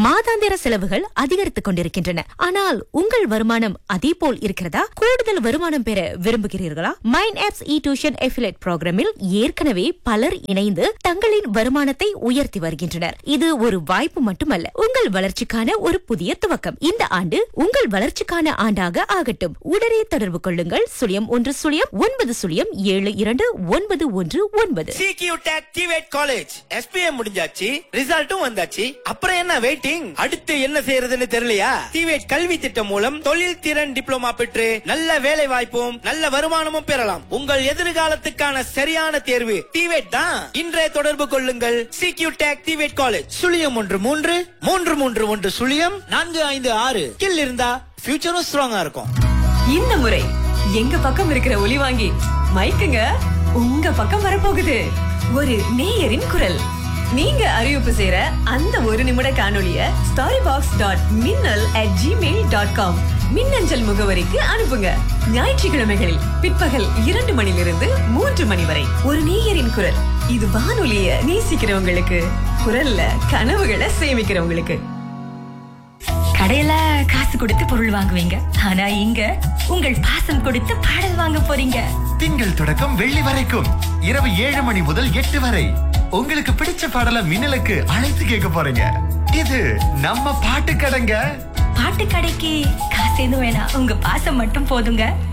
மாதாந்திர செலவுகள் அதிகரித்துக் கொண்டிருக்கின்றன. ஆனால் உங்கள் வருமானம் அதே போல் இருக்கிறதா? கூடுதல் வருமானம் பெற விரும்புகிறீர்களா? மைண்ட் ஆப்ஸ் இ டியூஷன் அஃபிலியேட் புரோகிராமில் ஏற்கனவே பலர் இணைந்து தங்களின் வருமானத்தை உயர்த்தி வருகின்றனர். இது ஒரு வாய்ப்பு மட்டுமல்ல, உங்கள் வளர்ச்சிக்கான ஒரு புதிய துவக்கம். இந்த ஆண்டு உங்கள் வளர்ச்சிக்கான ஆண்டாக ஆகட்டும். உடனே தொடர்பு கொள்ளுங்கள். 0110722919. CQTech TVET காலேஜ் SPM முடிஞ்சாச்சு, ரிசல்ட்டும் வந்தாச்சு. அப்புறம் என்ன வெயிட்டிங்? அடுத்து என்ன செய்யறதுன்னு தெரியலையா? TVET கல்வி திட்டம் மூலம் தொழில் திறன் டிப்ளமா பெற்று நல்ல வேலை வாய்ப்பும் நல்ல வருமானமும் பெறலாம். உங்கள் எதிர்காலத்துக்கான சரியான தேர்வு TVET தான். இன்றைய தொடர்பு கொள்ளுங்கள். CQTech TVET college 0133310456. ஸ்கில் இருந்தா ஃபியூச்சரும் ஸ்ட்ராங்கா இருக்கும். இந்த முறை எங்க பக்கம் இருக்கிற ஒலி வாங்கி மைக்குங்க உங்க பக்கம் வரப்போகுது. ஒரு நேயரின் குரல். நீங்க அறிவிப்பு செய்யற அந்த ஒரு நிமிட காணொளிய storybox.minnal@gmail.com மின்னஞ்சல் முகவரிக்கு அனுப்புங்க. ஞாயிற்றுக்கிழமைகளில் பிற்பகல் 2 மணிலிருந்து 3 மணி வரை ஒரு நேயரின் குரல். இது வானொலிய நேசிக்கிறவங்களுக்கு, குரல்ல கனவுகளை சேமிக்கிறவங்களுக்கு. கடையில காசு கொடுத்து பொருள் வாங்குவீங்க, ஆனா இங்க உங்கள் பாசம் கொடுத்து பாடல் வாங்க போறீங்க. திங்கள் தொடக்கம் வெள்ளி வரைக்கும் இரவு 7 மணி முதல் 8 வரை உங்களுக்கு பிடிச்ச பாடலை மின்னலுக்கு அழைத்து கேட்க போறீங்க. இது நம்ம பாட்டு கடைங்க. பாட்டு கடைக்கு காசு எதுவும் வேணாம், உங்க பாசம் மட்டும் போதுங்க.